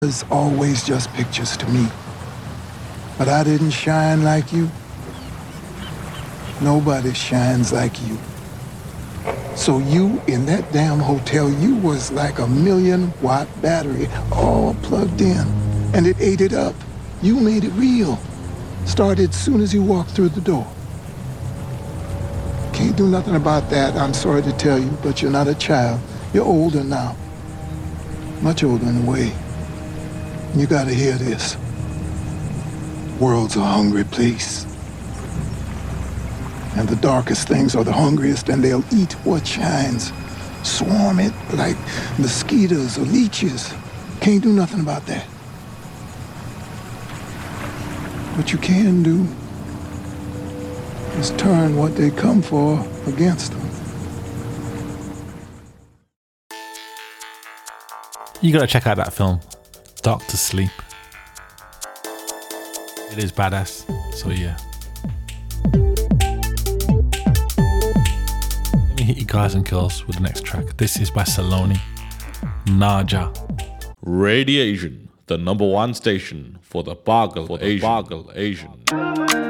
was always just pictures to me. But I didn't shine like you. Nobody shines like you. So you, in that damn hotel, you was like a 1,000,000-watt battery all plugged in. And it ate it up. You made it real. Started soon as you walked through the door. Can't do nothing about that, I'm sorry to tell you, but you're not a child. You're older now. Much older in a way. You gotta hear this. World's a hungry place. And the darkest things are the hungriest, and they'll eat what shines. Swarm it like mosquitoes or leeches. Can't do nothing about that. What you can do is turn what they come for against them. You gotta check out that film, Doctor Sleep. It is badass, so yeah. Let me hit you guys and girls with the next track. This is by Saloni, Naja. Radiation, the #1 station for the Bargle Asian.